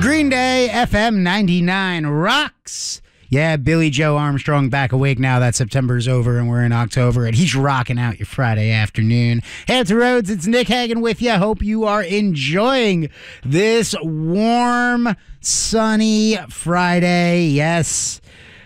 Green Day, FM 99 rocks. Yeah, Billy Joe Armstrong back awake now that September's over and we're in October, and he's rocking out your Friday afternoon. Hey, to Rhodes, it's Nick Hagan with you. Hope you are enjoying this warm, sunny Friday. Yes,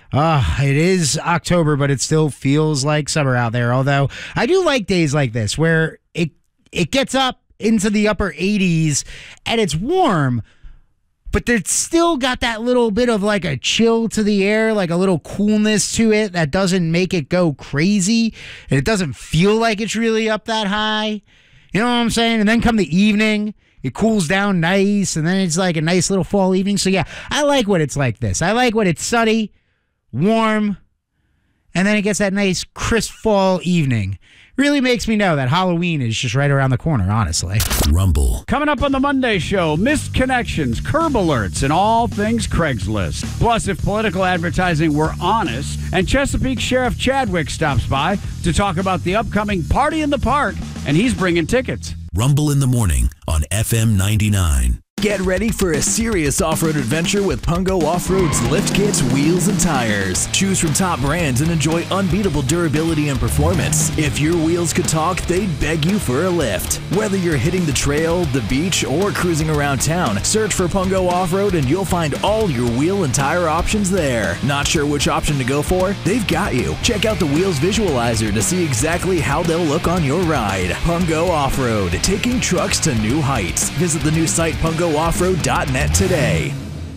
it is October, but it still feels like summer out there. Although I do like days like this where it gets up into the upper 80s and it's warm, but it's still got that little bit of like a chill to the air, like a little coolness to it that doesn't make it go crazy. And it doesn't feel like it's really up that high. You know what I'm saying? And then come the evening, it cools down nice, and then it's like a nice little fall evening. So yeah, I like when it's like this. I like when it's sunny, warm, and then it gets that nice crisp fall evening. Really makes me know that Halloween is just right around the corner, honestly. Rumble. Coming up on the Monday show, missed connections, curb alerts, and all things Craigslist. Plus, if political advertising were honest, and Chesapeake Sheriff Chadwick stops by to talk about the upcoming Party in the Park, and he's bringing tickets. Rumble in the morning on FM 99. Get ready for a serious off-road adventure with Pungo Off-Road's lift kits, wheels, and tires. Choose from top brands and enjoy unbeatable durability and performance. If your wheels could talk, they'd beg you for a lift. Whether you're hitting the trail, the beach, or cruising around town, search for Pungo Off-Road and you'll find all your wheel and tire options there. Not sure which option to go for? They've got you. Check out the Wheels Visualizer to see exactly how they'll look on your ride. Pungo Off-Road, taking trucks to new heights. Visit the new site pungo.offroad.net today.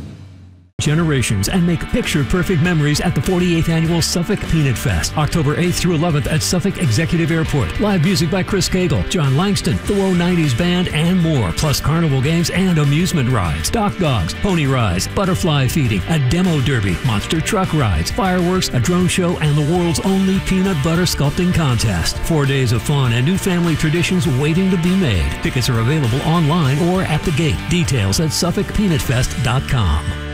Generations and make picture-perfect memories at the 48th Annual Suffolk Peanut Fest, October 8th through 11th at Suffolk Executive Airport. Live music by Chris Cagle, John Langston, the Woe 90s Band, and more, plus carnival games and amusement rides, dock dogs, pony rides, butterfly feeding, a demo derby, monster truck rides, fireworks, a drone show, and the world's only peanut butter sculpting contest. 4 days of fun and new family traditions waiting to be made. Tickets are available online or at the gate. Details at SuffolkPeanutFest.com.